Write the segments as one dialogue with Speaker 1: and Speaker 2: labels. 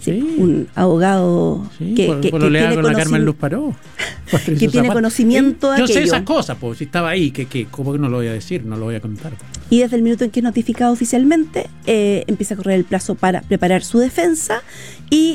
Speaker 1: Sí.
Speaker 2: Un abogado que
Speaker 1: tiene con la Carmen Luz Paró.
Speaker 2: Que tiene conocimiento de
Speaker 1: yo
Speaker 2: aquello.
Speaker 1: sé esas cosas, pues si estaba ahí, ¿cómo que no lo voy a decir? No lo voy a contar.
Speaker 2: Y desde el minuto en que es notificado oficialmente, empieza a correr el plazo para preparar su defensa y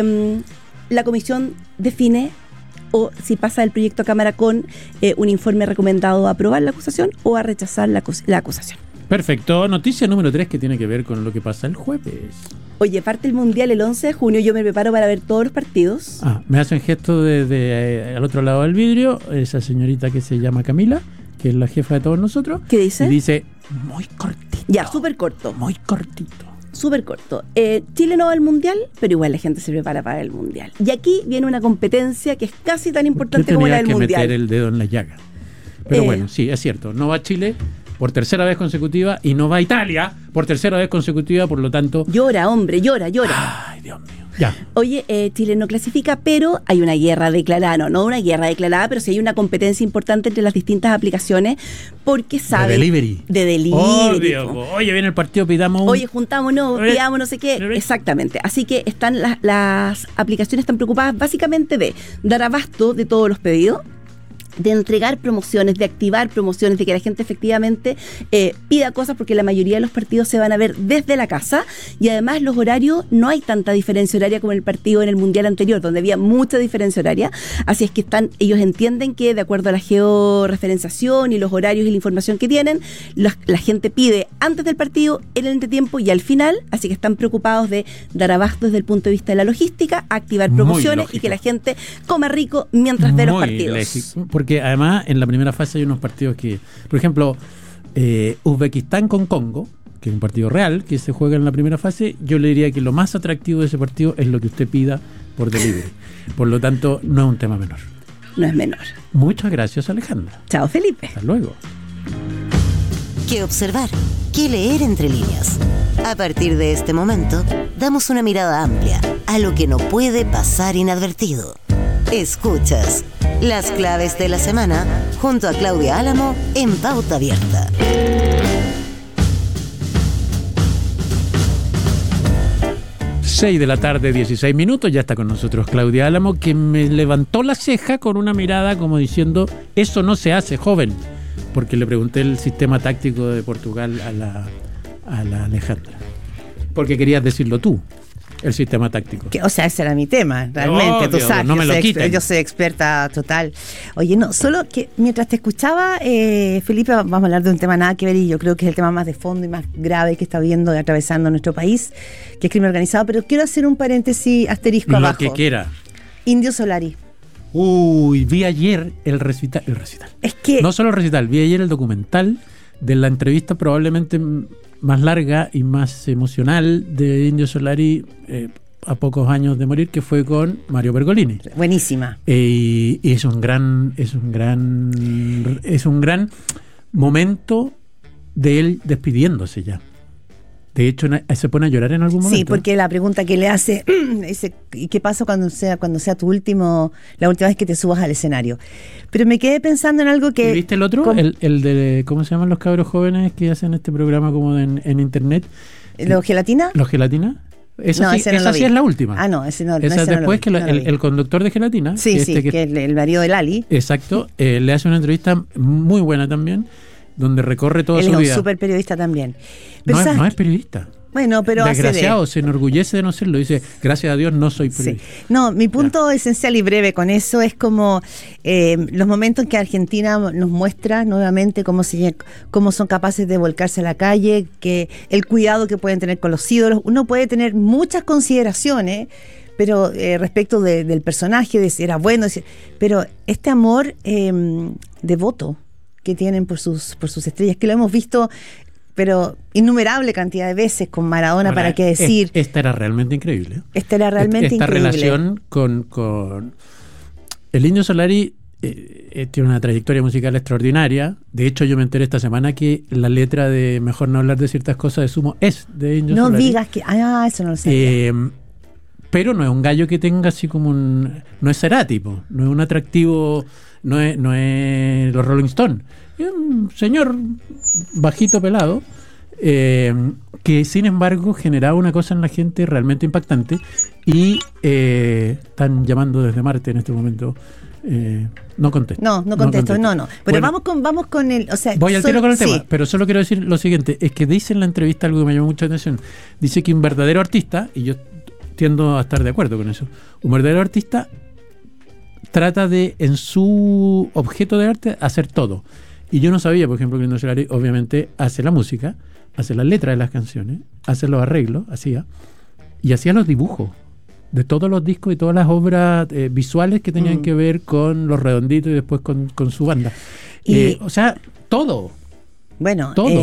Speaker 2: la comisión define o si pasa el proyecto a Cámara con un informe recomendado a aprobar la acusación o a rechazar la acusación.
Speaker 1: Perfecto. Noticia número 3 que tiene que ver con lo que pasa el jueves.
Speaker 2: Oye, parte el Mundial el 11 de junio, yo me preparo para ver todos los partidos.
Speaker 1: Me hacen gesto desde al otro lado del vidrio esa señorita que se llama Camila, que es la jefa de todos nosotros.
Speaker 2: ¿Qué dice?
Speaker 1: Y dice, muy cortito.
Speaker 2: Ya, súper corto.
Speaker 1: Muy cortito.
Speaker 2: Súper corto. Chile no va al Mundial, pero igual la gente se prepara para el Mundial. Y aquí viene una competencia que es casi tan importante como la del Mundial.
Speaker 1: Meter el dedo en la llaga. Pero bueno, sí, es cierto. No va Chile por tercera vez consecutiva y no va Italia por tercera vez consecutiva, por lo tanto...
Speaker 2: Llora, hombre, llora.
Speaker 1: Ay, Dios mío. Ya.
Speaker 2: Oye, Chile no clasifica, pero hay una guerra declarada, no una guerra declarada, pero sí hay una competencia importante entre las distintas aplicaciones, porque saben...
Speaker 1: De delivery.
Speaker 2: Obvio.
Speaker 1: Oye, viene el partido, pidamos...
Speaker 2: Oye, juntámonos, pidamos no sé qué. Exactamente. Así que están las aplicaciones están preocupadas básicamente de dar abasto de todos los pedidos, de entregar promociones, de activar promociones, de que la gente efectivamente pida cosas, porque la mayoría de los partidos se van a ver desde la casa y además los horarios, no hay tanta diferencia horaria como en el partido en el Mundial anterior, donde había mucha diferencia horaria, así es que ellos entienden que de acuerdo a la georreferenciación y los horarios y la información que tienen, la gente pide antes del partido, en el entretiempo y al final, así que están preocupados de dar abasto desde el punto de vista de la logística, activar promociones y que la gente coma rico mientras ve los partidos.
Speaker 1: Porque además en la primera fase hay unos partidos que, por ejemplo, Uzbekistán con Congo, que es un partido real que se juega en la primera fase, yo le diría que lo más atractivo de ese partido es lo que usted pida por delivery. Por lo tanto, no es un tema menor.
Speaker 2: No es menor.
Speaker 1: Muchas gracias, Alejandra.
Speaker 2: Chao, Felipe.
Speaker 1: Hasta luego.
Speaker 3: ¿Qué observar? ¿Qué leer entre líneas? A partir de este momento, damos una mirada amplia a lo que no puede pasar inadvertido. Escuchas las claves de la semana junto a Claudia Álamo en Pauta Abierta.
Speaker 1: Seis de la tarde, 16 minutos, ya está con nosotros Claudia Álamo, que me levantó la ceja con una mirada como diciendo, eso no se hace, joven, porque le pregunté el sistema táctico de Portugal a la Alejandra, porque querías decirlo tú. El sistema táctico.
Speaker 4: O sea, ese era mi tema, realmente. Tú sabes,
Speaker 1: no me lo quiten.
Speaker 4: Yo soy experta total. Oye, no, solo que mientras te escuchaba, Felipe, vamos a hablar de un tema nada que ver, y yo creo que es el tema más de fondo y más grave que está viendo y atravesando nuestro país, que es crimen organizado. Pero quiero hacer un paréntesis asterisco abajo.
Speaker 1: Lo que quiera.
Speaker 4: Indio Solari.
Speaker 1: Uy, vi ayer el recital.
Speaker 4: Es que...
Speaker 1: No solo el recital, vi ayer el documental de la entrevista probablemente más larga y más emocional de Indio Solari a pocos años de morir, que fue con Mario Pergolini.
Speaker 4: Buenísima.
Speaker 1: Y es un gran momento de él despidiéndose ya. De hecho, se pone a llorar en algún momento.
Speaker 4: Sí, porque la pregunta que le hace dice, ¿y qué pasa cuando sea la última vez que te subas al escenario? Pero me quedé pensando en algo que...
Speaker 1: ¿Y viste el otro? El de, ¿cómo se llaman los cabros jóvenes que hacen este programa como en internet?
Speaker 4: ¿Los Gelatina?
Speaker 1: ¿Los Gelatina? Esa sí es la última.
Speaker 4: Ah, no, ese no.
Speaker 1: Esa después que el conductor de Gelatina.
Speaker 4: Sí, que es el marido de Lali.
Speaker 1: Exacto, le hace una entrevista muy buena también, donde recorre toda su vida.
Speaker 4: Él es un súper periodista también.
Speaker 1: No es periodista.
Speaker 4: Bueno, pero
Speaker 1: desgraciado, se enorgullece de no serlo. Dice, gracias a Dios no soy periodista.
Speaker 4: Sí. No, mi punto esencial y breve con eso es como los momentos en que Argentina nos muestra nuevamente cómo son capaces de volcarse a la calle, que el cuidado que pueden tener con los ídolos. Uno puede tener muchas consideraciones, pero respecto del personaje, de si era bueno, pero este amor devoto que tienen por sus estrellas, que lo hemos visto, pero innumerable cantidad de veces con Maradona. Ahora, para qué decir.
Speaker 1: Esta era realmente increíble.
Speaker 4: Esta increíble.
Speaker 1: Relación con el Indio Solari tiene una trayectoria musical extraordinaria. De hecho, yo me enteré esta semana que la letra de Mejor no hablar de ciertas cosas de Sumo es de Indio Solari.
Speaker 4: No digas que... eso no lo sabía.
Speaker 1: Pero no es un gallo que tenga así como no es Cerati, no es un atractivo, no es los Rolling Stones. Es un señor bajito, pelado, que sin embargo generaba una cosa en la gente realmente impactante y están llamando desde Marte en este momento. No contesto.
Speaker 4: No contesto. Pero
Speaker 1: bueno,
Speaker 4: vamos con el... O sea,
Speaker 1: voy al tiro con el tema, pero solo quiero decir lo siguiente, es que dice en la entrevista algo que me llamó mucha atención. Dice que un verdadero artista, y yo tiendo a estar de acuerdo con eso, un verdadero artista trata de, en su objeto de arte, hacer todo. Y yo no sabía, por ejemplo, que Lindo Solari obviamente hace la música, hace las letras de las canciones, hace los arreglos, y hacía los dibujos de todos los discos y todas las obras visuales que tenían que ver con Los Redonditos y después con su banda. O sea, todo.
Speaker 4: Bueno,
Speaker 1: todo.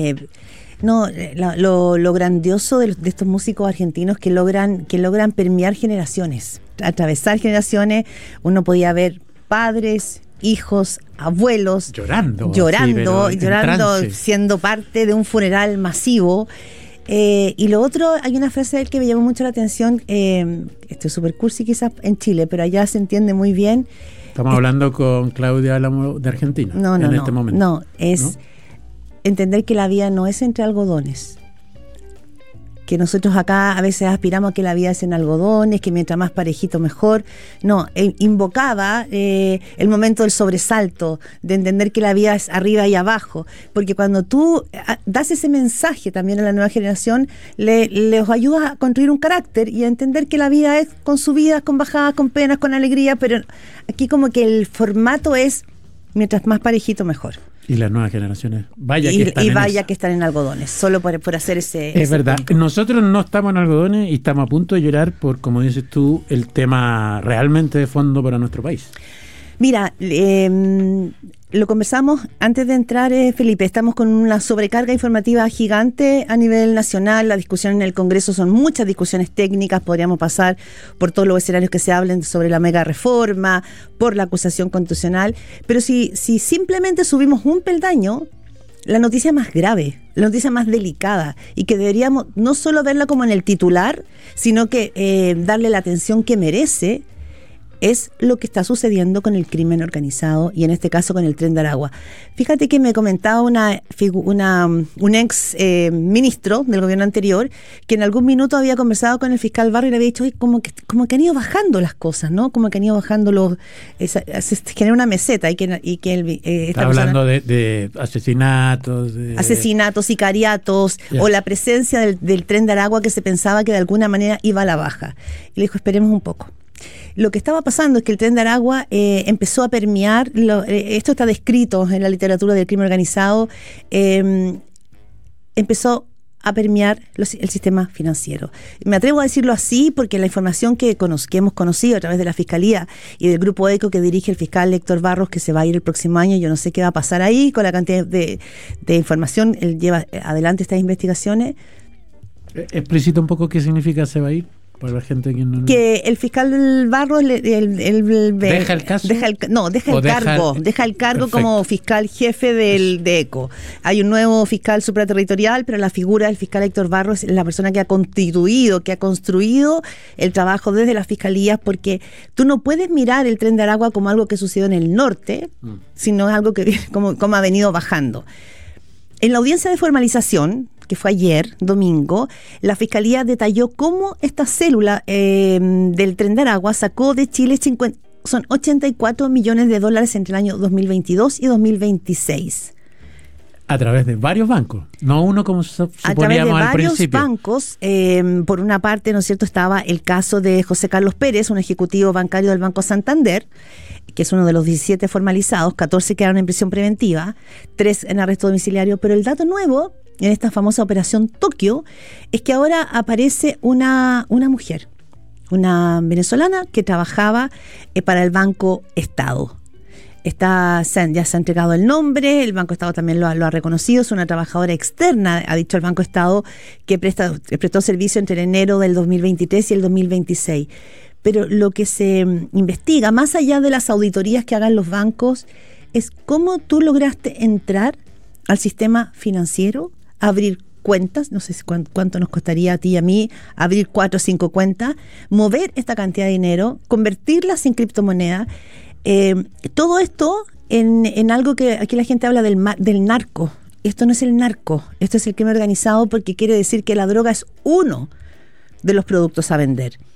Speaker 4: Lo grandioso de estos músicos argentinos que logran permear generaciones, atravesar generaciones. Uno podía ver padres, hijos, abuelos llorando, siendo parte de un funeral masivo. Y lo otro, hay una frase de él que me llamó mucho la atención, esto es súper cursi quizás en Chile, pero allá se entiende muy bien.
Speaker 1: Estamos hablando con Claudia Álamo de Argentina este momento.
Speaker 4: No, es entender que la vida no es entre algodones. Que nosotros acá a veces aspiramos a que la vida es en algodones, que mientras más parejito mejor. No, invocaba el momento del sobresalto, de entender que la vida es arriba y abajo, porque cuando tú das ese mensaje también a la nueva generación, les ayudas a construir un carácter y a entender que la vida es con subidas, con bajadas, con penas, con alegría, pero aquí como que el formato es mientras más parejito mejor.
Speaker 1: Y las nuevas generaciones, que están
Speaker 4: en algodones, solo por hacer ese...
Speaker 1: Es verdad, punto. Nosotros no estamos en algodones y estamos a punto de llorar por, como dices tú, el tema realmente de fondo para nuestro país.
Speaker 4: Mira, lo conversamos antes de entrar, Felipe, estamos con una sobrecarga informativa gigante a nivel nacional, la discusión en el Congreso son muchas discusiones técnicas, podríamos pasar por todos los escenarios que se hablen sobre la mega reforma, por la acusación constitucional, pero si simplemente subimos un peldaño, la noticia más grave, la noticia más delicada, y que deberíamos no solo verla como en el titular, sino que darle la atención que merece, es lo que está sucediendo con el crimen organizado y en este caso con el Tren de Aragua. Fíjate que me comentaba un ex ministro del gobierno anterior que en algún minuto había conversado con el fiscal Barro y le había dicho, oye, como que han ido bajando las cosas, ¿no? Como que han ido bajando se genera una meseta y que él
Speaker 1: está hablando de asesinatos.
Speaker 4: Asesinatos, sicariatos, o la presencia del Tren de Aragua que se pensaba que de alguna manera iba a la baja. Y le dijo, esperemos un poco. Lo que estaba pasando es que el Tren de Aragua empezó a permear, esto está descrito en la literatura del crimen organizado, empezó a permear el sistema financiero. Me atrevo a decirlo así porque la información que hemos conocido a través de la Fiscalía y del Grupo ECO que dirige el fiscal Héctor Barros, que se va a ir el próximo año, yo no sé qué va a pasar ahí con la cantidad de información, él lleva adelante estas investigaciones.
Speaker 1: Explicita un poco qué significa se va a ir. Para la gente
Speaker 4: que el fiscal Barros
Speaker 1: deja el caso,
Speaker 4: deja el cargo
Speaker 1: Perfecto.
Speaker 4: Como fiscal jefe de ECO. Hay un nuevo fiscal supraterritorial, pero la figura del fiscal Héctor Barros es la persona que ha construido el trabajo desde las fiscalías, porque tú no puedes mirar el Tren de Aragua como algo que sucedió en el norte, sino algo que como ha venido bajando. En la audiencia de formalización, que fue ayer, domingo, la Fiscalía detalló cómo esta célula del Tren de Aragua sacó de Chile 84 millones de dólares entre el año 2022 y 2026.
Speaker 1: A través de varios bancos, no uno como suponíamos al principio. A través de varios
Speaker 4: bancos, por una parte, ¿no es cierto?, estaba el caso de José Carlos Pérez, un ejecutivo bancario del Banco Santander, que es uno de los 17 formalizados, 14 quedaron en prisión preventiva, 3 en arresto domiciliario, pero el dato nuevo en esta famosa operación Tokio es que ahora aparece una mujer, una venezolana que trabajaba para el Banco Estado. Ya se ha entregado el nombre, el Banco Estado también lo ha reconocido, es una trabajadora externa, ha dicho el Banco Estado, que prestó servicio entre enero del 2023 y el 2026. Pero lo que se investiga, más allá de las auditorías que hagan los bancos, es cómo tú lograste entrar al sistema financiero, abrir cuentas, no sé cuánto nos costaría a ti y a mí abrir 4 o 5 cuentas, mover esta cantidad de dinero, convertirlas en criptomoneda. Todo esto en algo que aquí la gente habla del narco. esto no es el narco, esto es el crimen organizado, porque quiere decir que la droga es uno de los productos a vender.